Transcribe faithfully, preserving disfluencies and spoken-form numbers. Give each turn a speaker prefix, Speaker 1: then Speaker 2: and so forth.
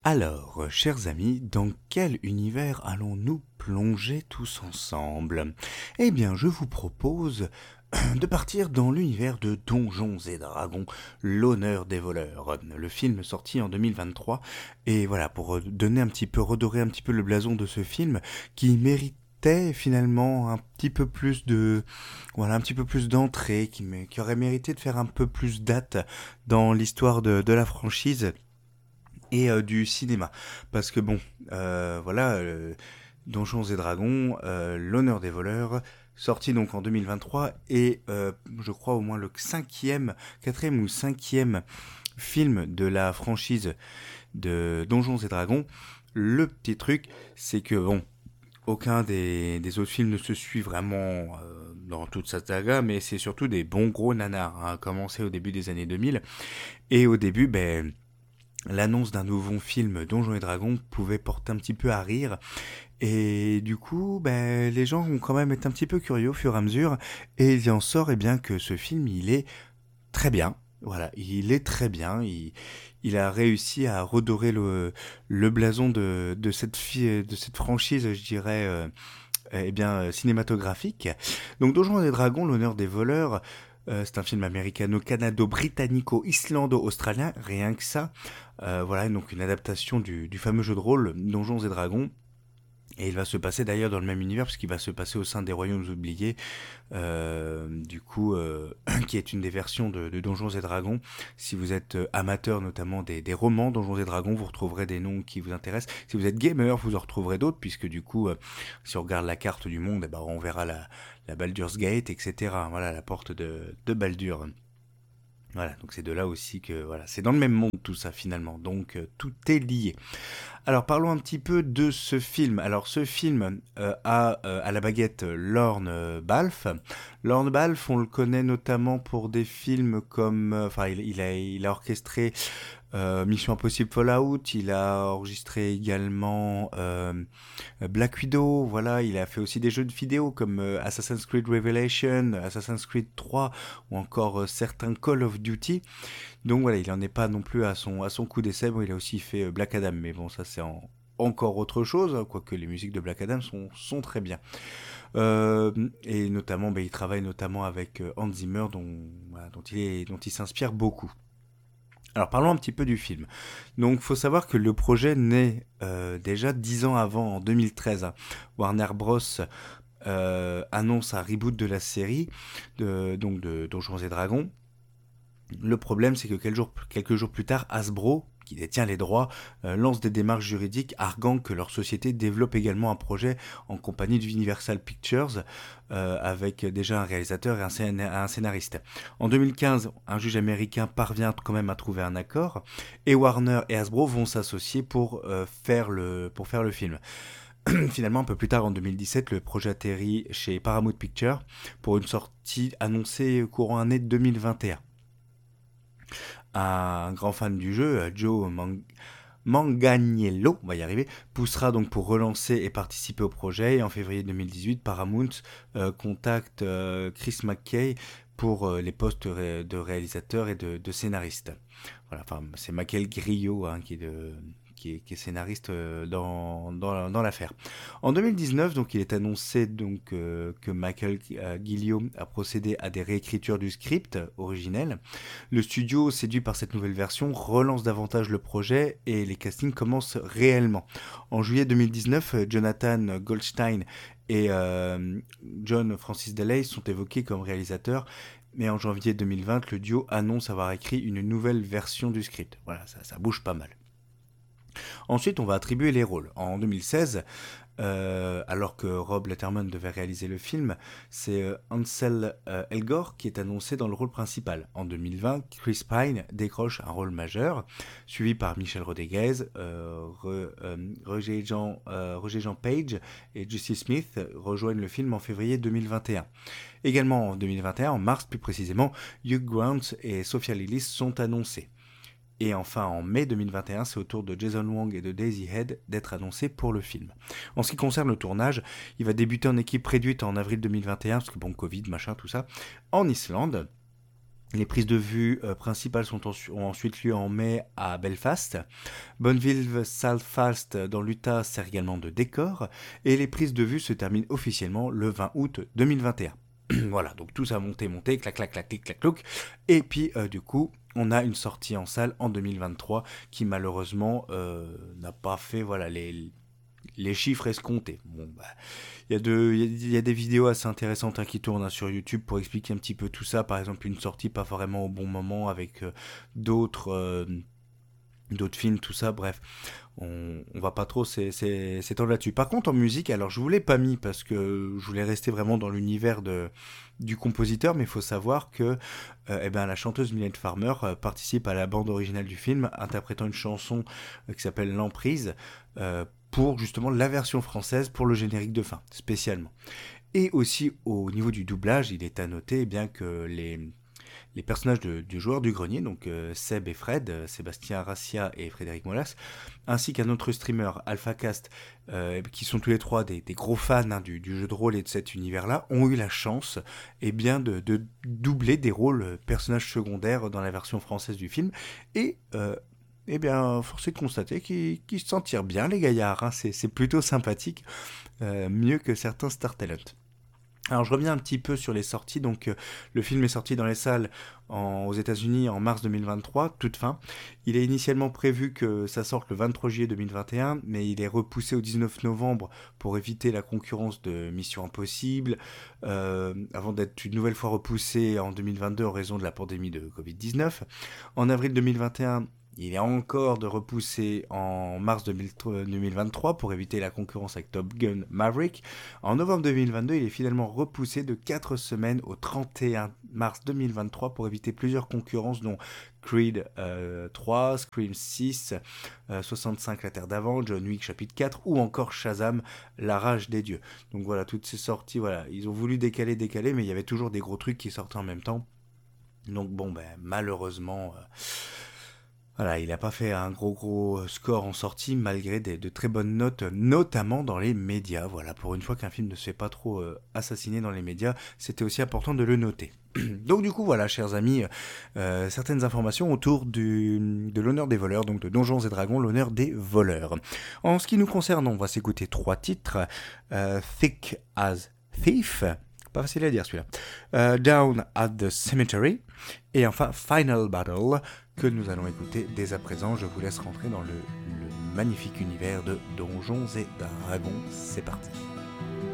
Speaker 1: Alors, euh, chers amis, dans quel univers allons-nous plonger tous ensemble? Eh bien, je vous propose de partir dans l'univers de Donjons et Dragons, l'honneur des voleurs. Le film sorti en deux mille vingt-trois, et voilà, pour euh, donner un petit peu, redorer un petit peu le blason de ce film, qui méritait finalement un petit peu plus de, voilà, un petit peu plus d'entrée, qui, mé- qui aurait mérité de faire un peu plus date dans l'histoire de, de la franchise et euh, du cinéma. Parce que bon, euh, voilà, euh, Donjons et Dragons, euh, l'honneur des voleurs, sorti donc en deux mille vingt-trois, et euh, je crois au moins le cinquième, quatrième ou cinquième film de la franchise de Donjons et Dragons. Le petit truc, c'est que bon, aucun des, des autres films ne se suit vraiment euh, dans toute sa saga, mais c'est surtout des bons gros nanars, hein, commencé au début des années deux mille. Et au début, ben l'annonce d'un nouveau film Donjons et Dragons pouvait porter un petit peu à rire. Et du coup, ben, les gens ont quand même été un petit peu curieux au fur et à mesure. Et il en sort eh bien, que ce film, il est très bien. Voilà, il est très bien. Il, il a réussi à redorer le, le blason de, de, cette, fi- de cette franchise, je dirais, euh, eh bien, euh, cinématographique. Donc Donjons et Dragons, l'honneur des voleurs, euh, c'est un film américano-canado-britannico-islando-australien, rien que ça. Euh, voilà, donc une adaptation du, du fameux jeu de rôle Donjons et Dragons. Et il va se passer d'ailleurs dans le même univers, puisqu'il va se passer au sein des Royaumes Oubliés, euh, du coup, euh, qui est une des versions de, de Donjons et Dragons. Si vous êtes euh, amateur notamment des, des romans Donjons et Dragons, vous retrouverez des noms qui vous intéressent. Si vous êtes gamer, vous en retrouverez d'autres, puisque du coup, euh, si on regarde la carte du monde, eh ben, on verra la, la Baldur's Gate, et cetera. Voilà, la porte de, de Baldur. Voilà, donc c'est de là aussi que voilà, c'est dans le même monde tout ça finalement, donc euh, tout est lié. Alors parlons un petit peu de ce film. Alors ce film euh, a euh, à la baguette Lorne euh, Balfe. Lorne Balfe, on le connaît notamment pour des films comme, euh, enfin il, il a il a orchestré euh, Mission Impossible Fallout, il a enregistré également euh, Black Widow, voilà, il a fait aussi des jeux de vidéo comme euh, Assassin's Creed Revelation, Assassin's Creed trois ou encore euh, certains Call of Duty. Donc voilà, il n'en est pas non plus à son, à son coup d'essai. Bon, il a aussi fait euh, Black Adam, mais bon, ça c'est en- encore autre chose, hein, quoique les musiques de Black Adam sont, sont très bien. Euh, et notamment, bah, il travaille notamment avec euh, Hans Zimmer, dont, voilà, dont il est, dont il s'inspire beaucoup. Alors parlons un petit peu du film. Donc faut savoir que le projet naît euh, déjà dix ans avant, en deux mille treize. Hein. Warner Bros. Euh, annonce un reboot de la série, de, donc de Donjons et Dragons. Le problème, c'est que quelques jours, quelques jours plus tard, Hasbro, qui détient les droits, euh, lance des démarches juridiques arguant que leur société développe également un projet en compagnie d'Universal Pictures, euh, avec déjà un réalisateur et un, scén- un scénariste. En deux mille quinze, un juge américain parvient quand même à trouver un accord, et Warner et Hasbro vont s'associer pour, euh, faire le, pour faire le film. Finalement, un peu plus tard, en deux mille dix-sept, le projet atterrit chez Paramount Pictures pour une sortie annoncée courant année deux mille vingt et un. Un grand fan du jeu, euh, Joe Mang- Manganiello, on va y arriver, poussera donc pour relancer et participer au projet. Et en février deux mille dix-huit, Paramount euh, contacte euh, Chris McKay pour euh, les postes ré- de réalisateur et de, de scénariste. Voilà, enfin, c'est Michael Grillo hein, qui est de qui est, qui est scénariste euh, dans, dans, dans l'affaire. En deux mille dix-neuf, donc, il est annoncé donc, euh, que Michael euh, Gilliam a procédé à des réécritures du script originel. Le studio, séduit par cette nouvelle version, relance davantage le projet et les castings commencent réellement. En juillet deux mille dix-neuf, Jonathan Goldstein et euh, John Francis Daley sont évoqués comme réalisateurs, mais en janvier deux mille vingt, le duo annonce avoir écrit une nouvelle version du script. Voilà, ça, ça bouge pas mal. Ensuite, on va attribuer les rôles. En deux mille seize, euh, alors que Rob Letterman devait réaliser le film, c'est euh, Ansel euh, Elgort qui est annoncé dans le rôle principal. En deux mille vingt, Chris Pine décroche un rôle majeur, suivi par Michel Rodriguez, euh, Re- euh, Roger, Jean, euh, Roger Jean Page et Justice Smith rejoignent le film en février deux mille vingt et un. Également en deux mille vingt et un, en mars plus précisément, Hugh Grant et Sophia Lillis sont annoncés. Et enfin, en mai deux mille vingt et un, c'est au tour de Jason Wong et de Daisy Head d'être annoncés pour le film. En ce qui concerne le tournage, il va débuter en équipe réduite en avril deux mille vingt et un, parce que bon, Covid, machin, tout ça, en Islande. Les prises de vue euh, principales sont en, ont ensuite lieu en mai à Belfast. Bonneville Salfast dans l'Utah sert également de décor. Et les prises de vue se terminent officiellement le vingt août deux mille vingt et un. Voilà, donc tout ça monté, monté, clac, clac, clac, clic, clac, clouc. Et puis, euh, du coup, on a une sortie en salle en deux mille vingt-trois qui, malheureusement, euh, n'a pas fait, voilà, les, les chiffres escomptés. Bon, bah, il y a de, il y a, il y a des vidéos assez intéressantes hein, qui tournent hein, sur YouTube pour expliquer un petit peu tout ça. Par exemple, une sortie pas vraiment au bon moment avec euh, d'autres... Euh, d'autres films, tout ça, bref, on, on va pas trop s'étendre là-dessus. Par contre, en musique, alors je vous l'ai pas mis parce que je voulais rester vraiment dans l'univers de du compositeur, mais il faut savoir que euh, eh ben, la chanteuse Mylène Farmer euh, participe à la bande originale du film, interprétant une chanson euh, qui s'appelle L'Emprise, euh, pour justement la version française pour le générique de fin, spécialement. Et aussi au niveau du doublage, il est à noter eh bien que les les personnages de, du joueur du grenier, donc euh, Seb et Fred, euh, Sébastien Arracia et Frédéric Molas, ainsi qu'un autre streamer, AlphaCast, euh, qui sont tous les trois des, des gros fans hein, du, du jeu de rôle et de cet univers-là, ont eu la chance eh bien, de, de doubler des rôles euh, personnages secondaires dans la version française du film. Et euh, eh bien, force est de constater qu'ils qu'ils se sentent bien, les gaillards. Hein, c'est plutôt sympathique, euh, mieux que certains Star Talent. Alors je reviens un petit peu sur les sorties, donc euh, le film est sorti dans les salles en, aux États-Unis en mars deux mille vingt-trois, toute fin. Il est initialement prévu que ça sorte le vingt-trois juillet deux mille vingt et un, mais il est repoussé au dix-neuf novembre pour éviter la concurrence de Mission Impossible, euh, avant d'être une nouvelle fois repoussé en deux mille vingt-deux en raison de la pandémie de covid dix-neuf. En avril deux mille vingt et un, il est encore de repousser en mars deux mille vingt-trois pour éviter la concurrence avec Top Gun Maverick. En novembre deux mille vingt-deux, il est finalement repoussé de quatre semaines au trente et un mars deux mille vingt-trois pour éviter plusieurs concurrences dont Creed euh, trois, Scream six, euh, soixante-cinq La Terre d'Avant, John Wick chapitre quatre ou encore Shazam La Rage des Dieux. Donc voilà, toutes ces sorties, voilà, ils ont voulu décaler, décaler, mais il y avait toujours des gros trucs qui sortaient en même temps. Donc bon, ben malheureusement... Euh, Voilà, il n'a pas fait un gros gros score en sortie malgré des, de très bonnes notes, notamment dans les médias. Voilà, pour une fois qu'un film ne se fait pas trop euh, assassiner dans les médias, c'était aussi important de le noter. Donc du coup, voilà, chers amis, euh, certaines informations autour du, de l'honneur des voleurs, donc de Donjons et Dragons, l'honneur des voleurs. En ce qui nous concerne, on va s'écouter trois titres. Euh, Thick as Thief, pas facile à dire celui-là. Euh, Down at the Cemetery, et enfin Final Battle, que nous allons écouter dès à présent. Je vous laisse rentrer dans le, le magnifique univers de Donjons et Dragons. C'est parti.